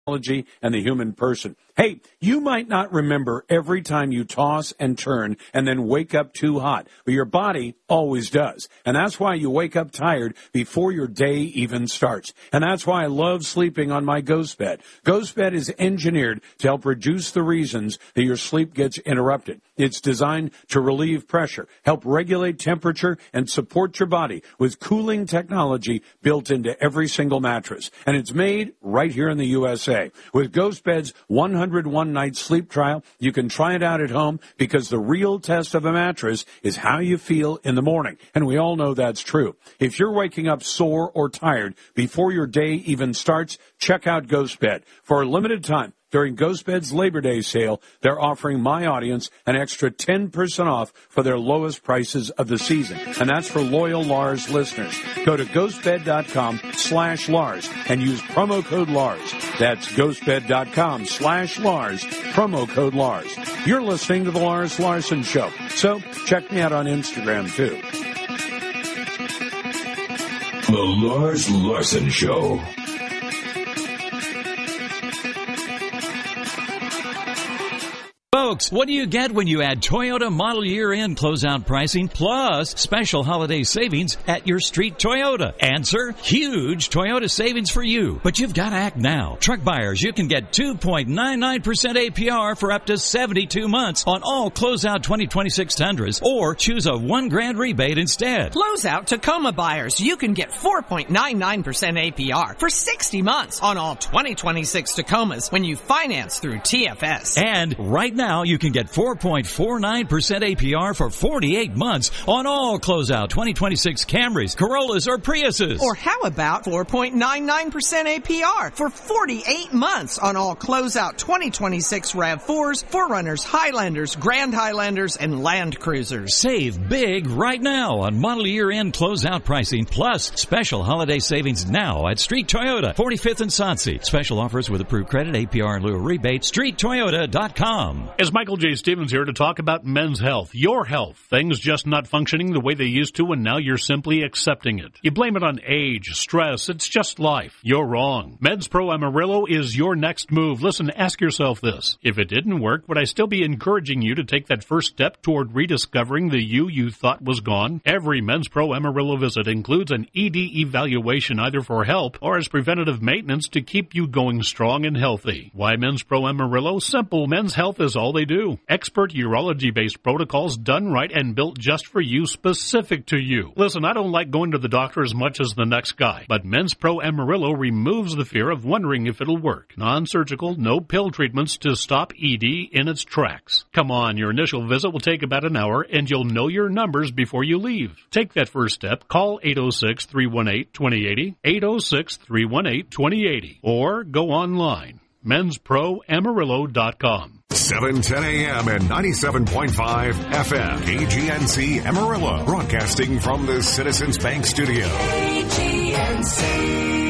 and the human person. Hey, you might not remember every time you toss and turn and then wake up too hot, but your body always does. And that's why you wake up tired before your day even starts. And that's why I love sleeping on my Ghost Bed. Ghost Bed is engineered to help reduce the reasons that your sleep gets interrupted. It's designed to relieve pressure, help regulate temperature, and support your body with cooling technology built into every single mattress. And it's made right here in the USA. With Ghost Bed's 101 night sleep trial, you can try it out at home because the real test of a mattress is how you feel in the morning. And we all know that's true. If you're waking up sore or tired before your day even starts, check out Ghost Bed. For a limited time, during Ghost Bed's Labor Day sale, they're offering my audience an extra 10% off for their lowest prices of the season. And that's for loyal Lars listeners. Go to ghostbed.com/Lars and use promo code Lars. That's ghostbed.com/Lars, promo code Lars. You're listening to The Lars Larson Show. So check me out on Instagram, too. The Lars Larson Show. Folks, what do you get when you add Toyota Model Year End closeout pricing plus special holiday savings at your street Toyota? Answer, huge Toyota savings for you. But you've got to act now. Truck buyers, you can get 2.99% APR for up to 72 months on all closeout 2026 Tundras, or choose a $1,000 rebate instead. Closeout Tacoma buyers, you can get 4.99% APR for 60 months on all 2026 Tacomas when you finance through TFS. And right now, you can get 4.49% APR for 48 months on all closeout 2026 Camrys, Corollas, or Priuses. Or how about 4.99% APR for 48 months on all closeout 2026 RAV4s, 4Runners, Highlanders, Grand Highlanders, and Land Cruisers. Save big right now on model year-end closeout pricing plus special holiday savings now at Street Toyota, 45th and Sonse. Special offers with approved credit, APR in lieu of rebate, streettoyota.com. It's Michael J. Stevens here to talk about men's health, your health. Things just not functioning the way they used to, and now you're simply accepting it. You blame it on age, stress, it's just life. You're wrong. Meds Pro Amarillo is your next move. Listen, ask yourself this. If it didn't work, would I still be encouraging you to take that first step toward rediscovering the you thought was gone? Every Men's Pro Amarillo visit includes an ED evaluation either for help or as preventative maintenance to keep you going strong and healthy. Why Men's Pro Amarillo? Simple. Men's health is all they do. Expert urology-based protocols done right and built just for you, specific to you. Listen, I don't like going to the doctor as much as the next guy, but Men's Pro Amarillo removes the fear of wondering if it'll work. Non-surgical, no pill treatments to stop ED in its tracks. Come on, your initial visit will take about an hour, and you'll know your numbers before you leave. Take that first step. Call 806-318-2080, 806-318-2080, or go online. mensproamarillo.com. 7:10 a.m. and 97.5 FM. KGNC Amarillo. Broadcasting from the Citizens Bank Studio. KGNC.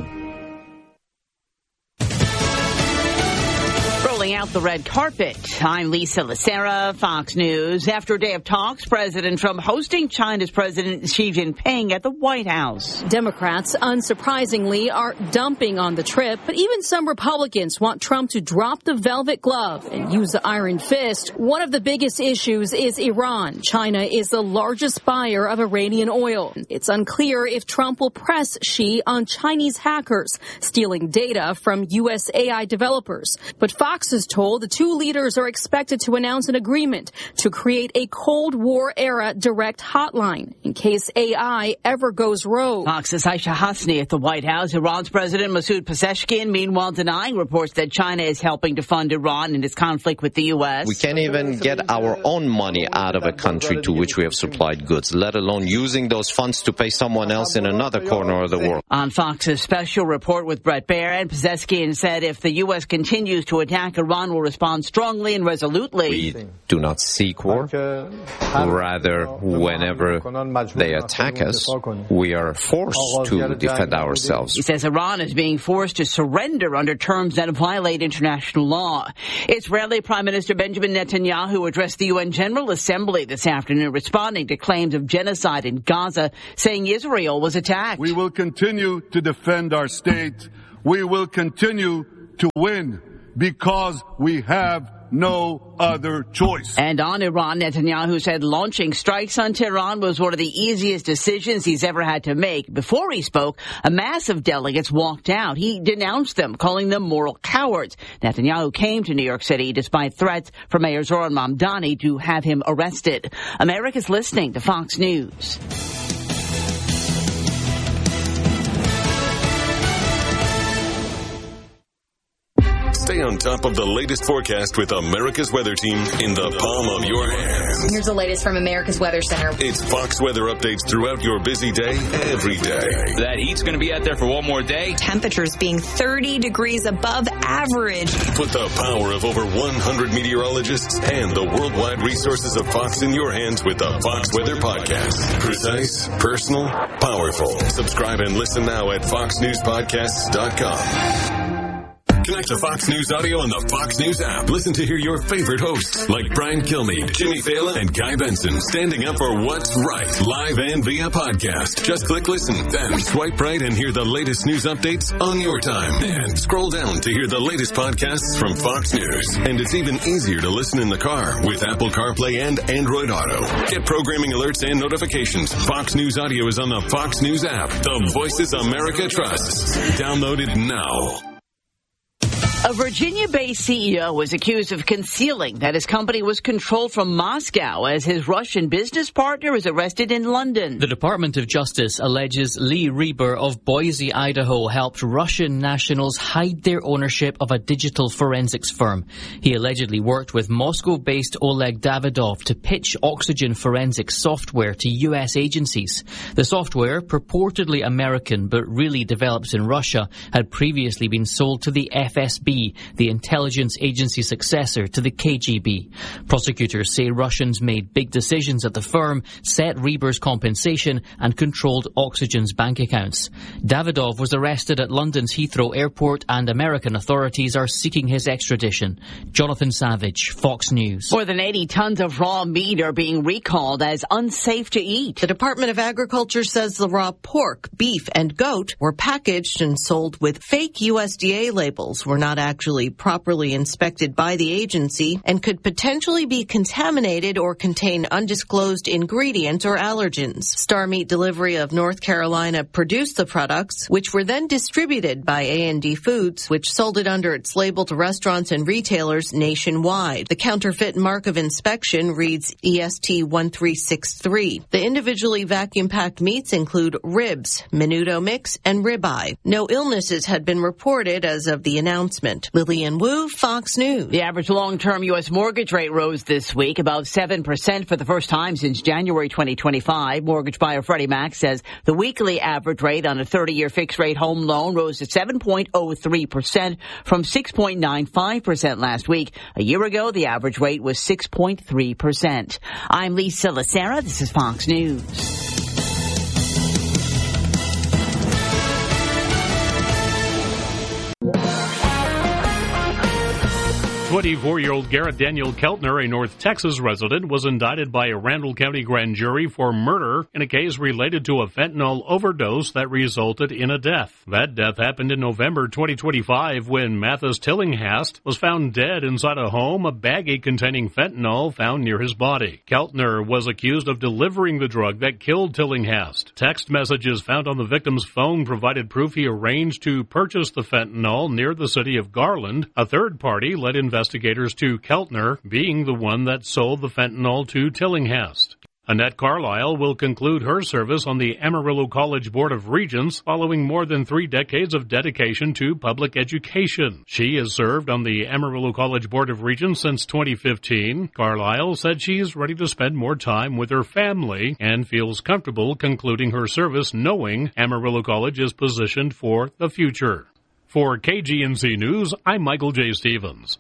Rolling out the red carpet. I'm Lisa Lacera, Fox News. After a day of talks, President Trump hosting China's President Xi Jinping at the White House. Democrats, unsurprisingly, are dumping on the trip, but even some Republicans want Trump to drop the velvet glove and use the iron fist. One of the biggest issues is Iran. China is the largest buyer of Iranian oil. It's unclear if Trump will press Xi on Chinese hackers stealing data from U.S. AI developers. But Fox is told the two leaders are expected to announce an agreement to create a Cold War-era direct hotline in case AI ever goes rogue. Fox's Aisha Hasni at the White House. Iran's President Masoud Pezeshkian, meanwhile, denying reports that China is helping to fund Iran in its conflict with the U.S. We can't even get our own money out of a country to which we have supplied goods, let alone using those funds to pay someone else in another corner of the world. On Fox's special report with Brett Baird, Pezeshkian said if the U.S. continues to attack Iran will respond strongly and resolutely. We do not seek war. Rather, whenever they attack us, we are forced to defend ourselves. He says Iran is being forced to surrender under terms that violate international law. Israeli Prime Minister Benjamin Netanyahu addressed the UN General Assembly this afternoon, responding to claims of genocide in Gaza, saying Israel was attacked. We will continue to defend our state. We will continue to win because we have no other choice. And on Iran, Netanyahu said launching strikes on Tehran was one of the easiest decisions he's ever had to make. Before he spoke, a mass of delegates walked out. He denounced them, calling them moral cowards. Netanyahu came to New York City despite threats from Mayor Zoran Mamdani to have him arrested. America's listening to Fox News. Stay on top of the latest forecast with America's Weather Team in the palm of your hand. Here's the latest from America's Weather Center. It's Fox weather updates throughout your busy day, every day. That heat's going to be out there for one more day. Temperatures being 30 degrees above average. Put the power of over 100 meteorologists and the worldwide resources of Fox in your hands with the Fox Weather Podcast. Precise, personal, powerful. Subscribe and listen now at foxnewspodcasts.com. Connect to Fox News Audio on the Fox News app. Listen to hear your favorite hosts like Brian Kilmeade, Jimmy Fallon, and Guy Benson standing up for what's right, live and via podcast. Just click listen, then swipe right and hear the latest news updates on your time. And scroll down to hear the latest podcasts from Fox News. And it's even easier to listen in the car with Apple CarPlay and Android Auto. Get programming alerts and notifications. Fox News Audio is on the Fox News app. The voices America trusts. Download it now. A Virginia-based CEO was accused of concealing that his company was controlled from Moscow as his Russian business partner is arrested in London. The Department of Justice alleges Lee Reber of Boise, Idaho, helped Russian nationals hide their ownership of a digital forensics firm. He allegedly worked with Moscow-based Oleg Davidov to pitch oxygen forensics software to U.S. agencies. The software, purportedly American but really developed in Russia, had previously been sold to the FSB, the intelligence agency successor to the KGB. Prosecutors say Russians made big decisions at the firm, set Reber's compensation, and controlled Oxygen's bank accounts. Davidov was arrested at London's Heathrow Airport, and American authorities are seeking his extradition. Jonathan Savage, Fox News. More than 80 tons of raw meat are being recalled as unsafe to eat. The Department of Agriculture says the raw pork, beef, and goat were packaged and sold with fake USDA labels, were not actually properly inspected by the agency, and could potentially be contaminated or contain undisclosed ingredients or allergens. Star Meat Delivery of North Carolina produced the products, which were then distributed by A&D Foods, which sold it under its label to restaurants and retailers nationwide. The counterfeit mark of inspection reads EST 1363. The individually vacuum-packed meats include ribs, menudo mix, and ribeye. No illnesses had been reported as of the announcement. Lillian Wu, Fox News. The average long-term U.S. mortgage rate rose this week, about 7% for the first time since January 2025. Mortgage buyer Freddie Mac says the weekly average rate on a 30-year fixed-rate home loan rose to 7.03% from 6.95% last week. A year ago, the average rate was 6.3%. I'm Lisa Lacera. This is Fox News. 24-year-old Garrett Daniel Keltner, a North Texas resident, was indicted by a Randall County grand jury for murder in a case related to a fentanyl overdose that resulted in a death. That death happened in November 2025 when Mathis Tillinghast was found dead inside a home, a baggie containing fentanyl found near his body. Keltner was accused of delivering the drug that killed Tillinghast. Text messages found on the victim's phone provided proof he arranged to purchase the fentanyl near the city of Garland. A third party led investigators to Keltner being the one that sold the fentanyl to Tillinghast. Annette Carlisle will conclude her service on the Amarillo College Board of Regents following more than 3 decades of dedication to public education. She has served on the Amarillo College Board of Regents since 2015. Carlisle said she's ready to spend more time with her family and feels comfortable concluding her service knowing Amarillo College is positioned for the future. For KGNC News, I'm Michael J. Stevens.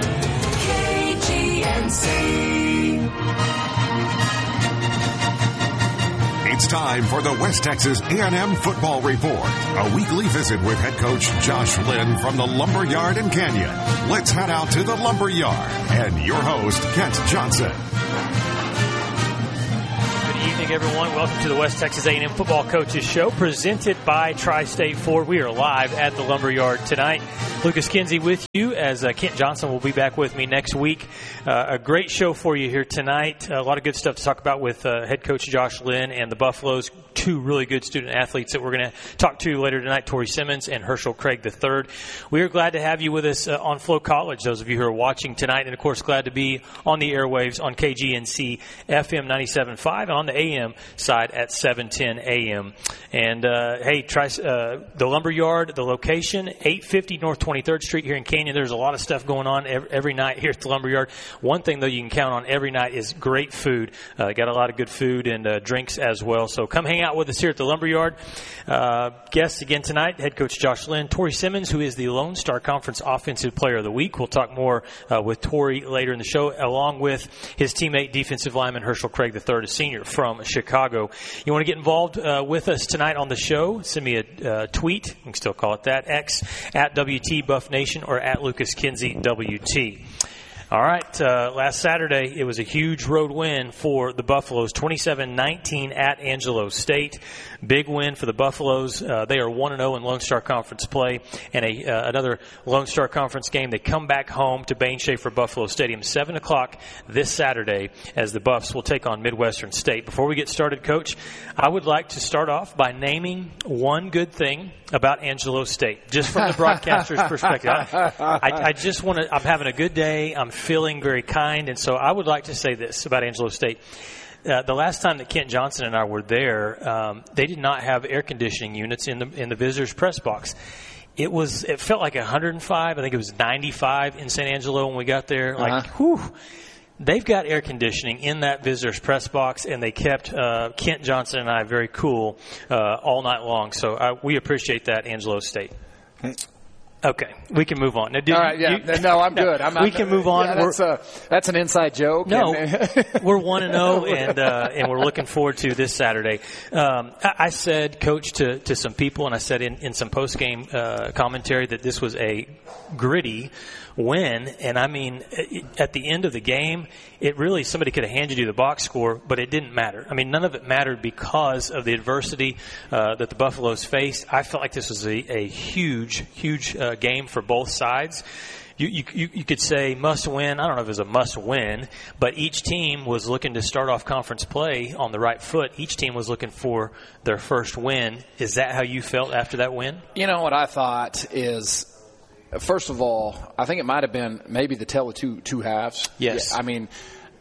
It's time for the West Texas A&M Football Report, a weekly visit with head coach Josh Lynn from the Lumberyard in Canyon. Let's head out to the Lumberyard and your host, Kent Johnson. Good evening, everyone. Welcome to the West Texas A&M Football Coaches Show, presented by Tri-State Ford. We are live at the Lumberyard tonight. Lucas Kinsey with you, as Kent Johnson will be back with me next week. A great show for you here tonight. A lot of good stuff to talk about with head coach Josh Lynn and the Buffaloes. Two really good student athletes that we're going to talk to later tonight, Tori Simmons and Herschel Craig III. We are glad to have you with us on Flow College, those of you who are watching tonight, and of course glad to be on the airwaves on KGNC FM 97.5 and on the AM side at 710 AM. And hey, the Lumberyard, the location, 850 North 23rd Street here in Canyon. There's a lot of stuff going on every night here at the Lumberyard. One thing, though, you can count on every night is great food. Got a lot of good food and drinks as well. So come hang out with us here at the Lumberyard. Guests again tonight, head coach Josh Lynn, Tori Simmons, who is the Lone Star Conference Offensive Player of the Week. We'll talk more with Tori later in the show, along with his teammate, defensive lineman Herschel Craig III, a senior from Chicago. You want to get involved with us tonight on the show? Send me a tweet. You can still call it that. X at WT Buff Nation or at Lucas Kinsey WT. All right, last Saturday, it was a huge road win for the Buffaloes, 27-19 at Angelo State. Big win for the Buffaloes. They are 1-0 in Lone Star Conference play. And another Lone Star Conference game. They come back home to Bain Schaefer Buffalo Stadium, 7 o'clock this Saturday, as the Buffs will take on Midwestern State. Before we get started, Coach, I would like to start off by naming one good thing about Angelo State, just from the broadcaster's perspective. I just want to – I'm having a good day. I'm feeling very kind. And so I would like to say this about Angelo State. The last time that Kent Johnson and I were there, they did not have air conditioning units in the visitors' press box. It felt like 105. I think it was 95 in San Angelo when we got there. Like, whew. They've got air conditioning in that visitors' press box, and they kept Kent Johnson and I very cool all night long. So we appreciate that, Angelo State. Okay, we can move on. Now, all right, yeah. No, I'm good. We can move on. Yeah, that's an inside joke. No, we're 1-0, and we're looking forward to this Saturday. I said, Coach, to some people, and I said in some post-game commentary that this was a gritty win. And, I mean, at the end of the game, it really, somebody could have handed you the box score, but it didn't matter. I mean, none of it mattered because of the adversity that the Buffaloes faced. I felt like this was a huge, huge game for both sides. You could say must win. I don't know if it was a must win, but each team was looking to start off conference play on the right foot. Each team was looking for their first win. Is that how you felt after that win? You know, what I thought is, first of all, I think it might have been maybe the tale of two halves. Yes. Yeah, I mean,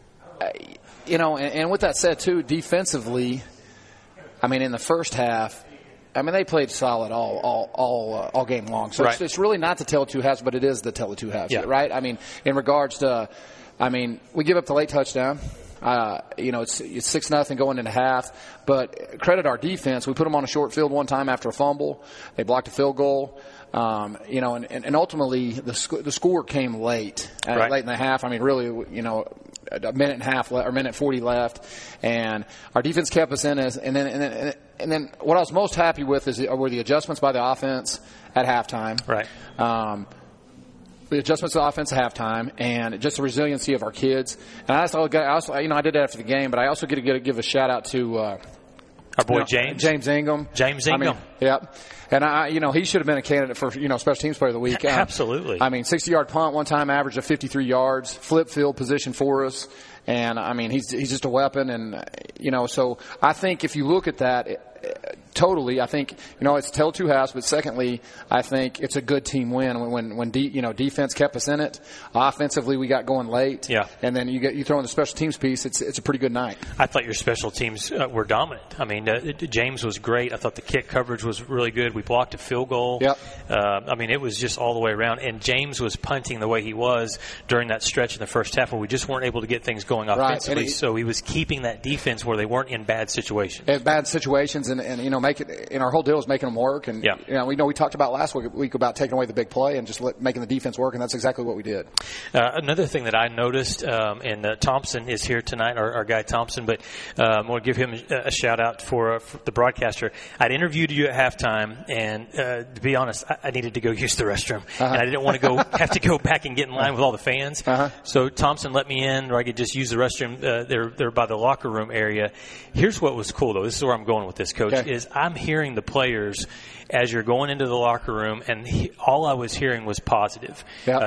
you know, and with that said, too, defensively, I mean, in the first half, I mean, they played solid all game long. So right. It's really not the tale of two halves, but it is the tale of two halves, yeah. Right? I mean, in regards to, I mean, we give up the late touchdown. You know, it's 6-0 going into half, but credit our defense. We put them on a short field one time after a fumble. They blocked a field goal. You know, and ultimately the score came late, right. Late in the half. I mean, really, you know, a minute and a half left, or minute 40 left, and our defense kept us in. And then what I was most happy with were the adjustments by the offense at halftime. Right. The adjustments to the offense at halftime, and just the resiliency of our kids. And I also, you know, I did that after the game, but I also get to give a shout out to our boy James Ingham. James Ingham. I mean, yeah. And you know, he should have been a candidate for, you know, special teams player of the week. Absolutely. I mean, 60-yard punt one time, average of 53 yards, flip field position for us. And I mean, he's just a weapon. And, you know, so I think if you look at that, totally, I think, you know, it's tell two halves, but secondly, I think it's a good team win when you know, defense kept us in it. Offensively, we got going late. Yeah. And then you throw in the special teams piece, it's a pretty good night. I thought your special teams were dominant. I mean, James was great. I thought the kick coverage was really good. We blocked a field goal. Yep. I mean, it was just all the way around. And James was punting the way he was during that stretch in the first half where we just weren't able to get things going offensively. Right. So he was keeping that defense where they weren't in bad situations. Bad situations, and you know, our whole deal is making them work. And we talked about last week about taking away the big play and just making the defense work, and that's exactly what we did. Another thing that I noticed, and Thompson is here tonight, our guy Thompson, but I want to give him a shout out for the broadcaster. I'd interviewed you at halftime, and to be honest, I needed to go use the restroom, and I didn't want to have to go back and get in line with all the fans. So Thompson let me in, where I could just use the restroom. They're by the locker room area. Here's what was cool, though. This is where I'm going with this, Coach. Is I'm hearing the players as you're going into the locker room, and all I was hearing was positive.